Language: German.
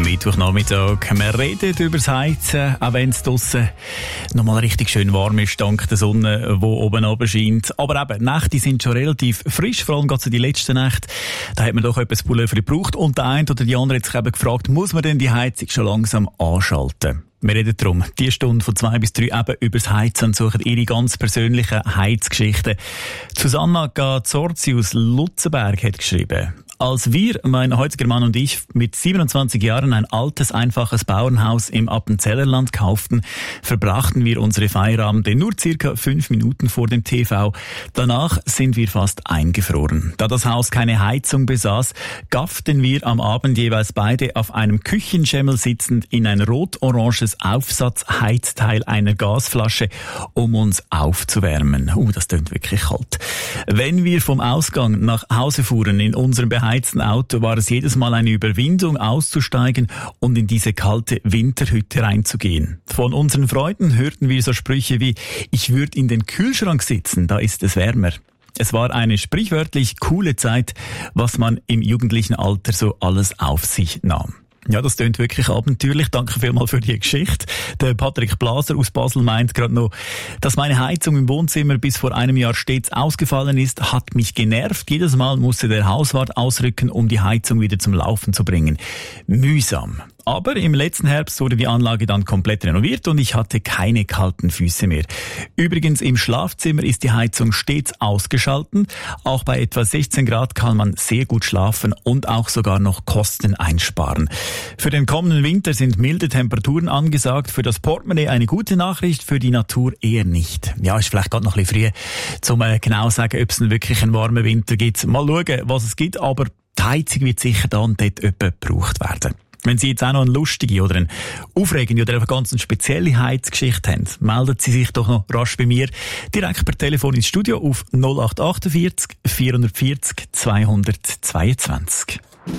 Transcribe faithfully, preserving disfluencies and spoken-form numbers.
Mittwochnachmittag. Wir reden über das Heizen, auch wenn es draussen noch mal richtig schön warm ist, dank der Sonne, die oben runter scheint. Aber eben, die Nächte sind schon relativ frisch, vor allem gerade so die letzten Nächte. Da hat man doch etwas Pullover gebraucht. Und der eine oder die andere hat sich eben gefragt, muss man denn die Heizung schon langsam anschalten? Wir reden darum, die Stunde von zwei bis drei eben über das Heizen und suchen ihre ganz persönlichen Heizgeschichten. Susanna Gazzorzi aus Lutzenberg hat geschrieben: Als wir, mein heutiger Mann und ich, mit siebenundzwanzig Jahren ein altes, einfaches Bauernhaus im Appenzellerland kauften, verbrachten wir unsere Feierabende nur circa fünf Minuten vor dem T V. Danach sind wir fast eingefroren. Da das Haus keine Heizung besaß, gafften wir am Abend jeweils beide auf einem Küchenschemmel sitzend in ein rot-oranges Aufsatzheizteil einer Gasflasche, um uns aufzuwärmen. Uh, das klingt wirklich kalt. Wenn wir vom Ausgang nach Hause fuhren in unserem beheizten Auto, war es jedes Mal eine Überwindung, auszusteigen und in diese kalte Winterhütte reinzugehen. Von unseren Freunden hörten wir so Sprüche wie: Ich würde in den Kühlschrank sitzen, da ist es wärmer. Es war eine sprichwörtlich coole Zeit, was man im jugendlichen Alter so alles auf sich nahm. Ja, das klingt wirklich abenteuerlich. Danke vielmals für die Geschichte. Der Patrick Blaser aus Basel meint gerade noch, dass meine Heizung im Wohnzimmer bis vor einem Jahr stets ausgefallen ist, hat mich genervt. Jedes Mal musste der Hauswart ausrücken, um die Heizung wieder zum Laufen zu bringen. Mühsam. Aber im letzten Herbst wurde die Anlage dann komplett renoviert und ich hatte keine kalten Füße mehr. Übrigens, im Schlafzimmer ist die Heizung stets ausgeschalten. Auch bei etwa sechzehn Grad kann man sehr gut schlafen und auch sogar noch Kosten einsparen. Für den kommenden Winter sind milde Temperaturen angesagt. Für das Portemonnaie eine gute Nachricht, für die Natur eher nicht. Ja, ist vielleicht gerade noch ein bisschen früh, zum äh, genau sagen, ob es wirklich einen warmen Winter gibt. Mal schauen, was es gibt, aber die Heizung wird sicher da und dort etwa gebraucht werden. Wenn Sie jetzt auch noch eine lustige oder eine aufregende oder einfach ganz eine spezielle Heizgeschichte haben, melden Sie sich doch noch rasch bei mir direkt per Telefon ins Studio auf null acht acht vier, vier vier null, zwei zwei zwei.